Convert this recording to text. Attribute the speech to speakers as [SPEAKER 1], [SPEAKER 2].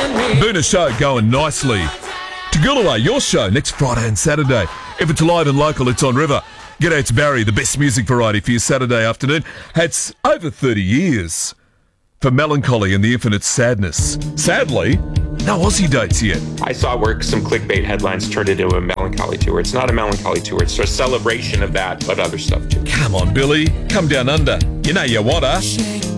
[SPEAKER 1] Boona Show going nicely. Toogoolawah, your show next Friday and Saturday. If it's live and local, it's on River. G'day, it's Barry, the best music variety for your Saturday afternoon. It's over 30 years for Melancholy and the Infinite Sadness. Sadly, no Aussie dates yet.
[SPEAKER 2] I saw where some clickbait headlines turned into a Melancholy tour. It's not a Melancholy tour. It's a celebration of that, but other stuff too.
[SPEAKER 1] Come on, Billy. Come down under. You know you wanna.